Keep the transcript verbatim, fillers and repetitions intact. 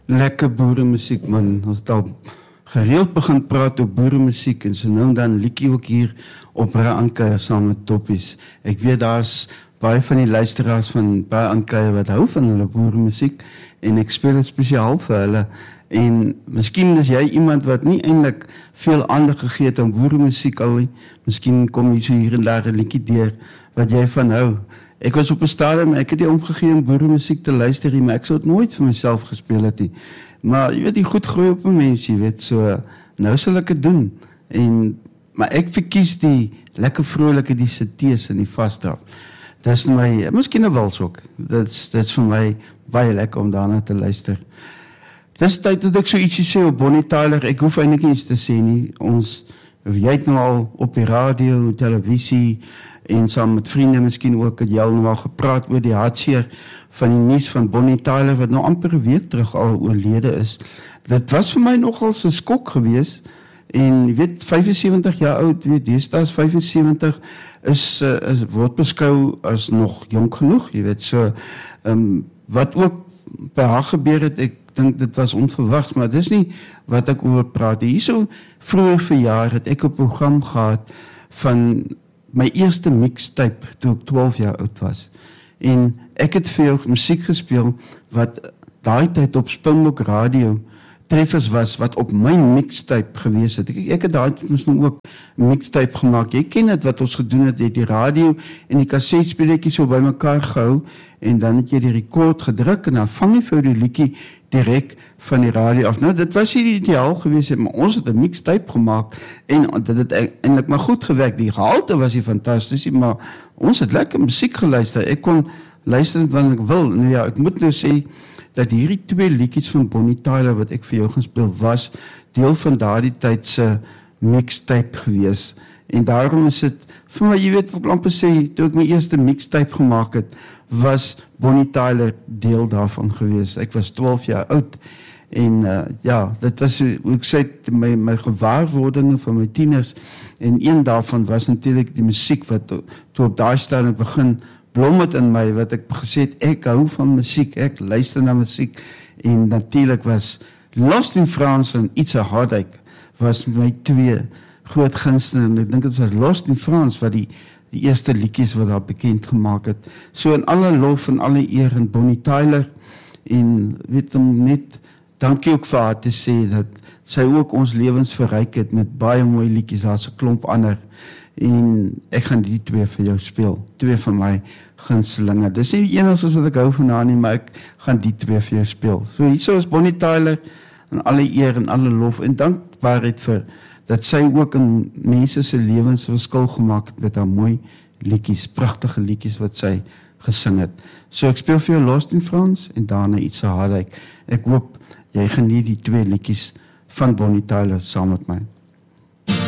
Lekker boeremusiek, man. Ons het al gereeld begin praat oor boeremusiek en so nou en dan liedjie ook hier op Baie Aankuier saam met Toppies. Ek weet daar's baie van die luisteraars van Baie Aankuier wat hou van hulle boeremusiek en ek speel dit spesiaal vir hulle. En miskien is jy iemand wat nie eintlik veel aandag gegee het aan boeremusiek al nie. Miskien kom jy so hier en daar 'n liedjie deur wat jy van hou. Ek was op 'n stadium, ek het nie omgegee om boeremusiek te luister nie, maar ek sou dit nooit vir myself gespeel het nie. Maar jy weet, die goed groei op 'n mens, jy weet, so nou sal ek dit doen. En maar ek verkies die lekker vrolike, die cités en die vasdraf. Dis my, miskien 'n wals ook. Dit's dit's vir my baie lekker om daarna te luister. Dis tyd dat ek so ietsie sê op Bonnie Tyler. Ek hoef eintlik iets te sê nie. Ons, jy het nou al op die radio, televisie en saam met vriende miskien ook, het jy al nou al gepraat oor die hartseer van die nuus van Bonnie Tyler, wat nou amper 'n week terug al oorlede is. Dit was vir my nogal 'n skok geweest. En jy weet, vyfensewentig jaar oud, weet, deesdae is vyfensewentig, is, uh, is, word beskou as nog jonk genoeg, jy weet, so, um, wat ook by haar gebeur het, ek dink dit was onverwags, maar dis nie wat ek oor praat. Hier so vroeër verjaar het ek 'n program gehad van my eerste mixtape toe ek twaalf jaar oud was. En ek het vir jou musiek gespeel wat daai tyd op Springbok Radio treffers was wat op my mixtape gewees het. Ek, ek het daai moes nou ook 'n mixtape gemaak. Jy ken dit wat ons gedoen het, jy die radio en die kasseitspeletjies so bymekaar gehou en dan het jy die rekord gedruk en dan vang jy vir die liedjie direk van die radio af. Nou, dit was nie die ideaal geweest, maar ons het 'n mixtape gemaak en dit het eintlik maar goed gewerk. Die gehalte was nie fantasties, maar ons het lekker musiek geluister. Ek kon luister wat ek wil. Nou ja, ek moet nou sê dat hierdie twee liedjies van Bonnie Tyler wat ek vir jou gaan speel was deel van daardie tyd se mixtape geweest. En daarom is dit vir my, jy weet, wat ek amper sê, toe ek my eerste mixtape gemaak het, was Bonnie Tyler deel daarvan geweest. Ek was twaalf jaar oud en uh, ja, dit was hoe ek sê my my gewaarwordinge van my tieners en een daarvan was natuurlik die musiek wat toe op daai stadium begin blom het in my, wat ek gesê het, ek hou van musiek, ek luister na musiek en natuurlik was Lost in France en It's a Heartache was my twee groot gunsteling en ek dink dit was Lost in France wat die die eerste liedjies wat daar bekend gemaak het. So in alle lof en alle eer aan Bonnie Tyler en weet hom net dankie ook vir haar te sê dat sy ook ons lewens verryk het met baie mooi liedjies, daar's 'n klomp ander en ek gaan die twee vir jou speel, twee van my gunstelinge. Dis nie die enigste wat ek hou van haar nie, maar ek gaan die twee vir jou speel. So hierso is Bonnie Tyler en alle eer en alle lof en dankbaarheid vir dat sy ook in mense se lewens verskil gemaak het met haar mooi liedjies, pragtige liedjies wat sy gesing het. So ek speel vir jou Lost in France en daarna It's a Heartache. Ek hoop jy geniet die twee liedjies van Bonnie Tyler saam met my.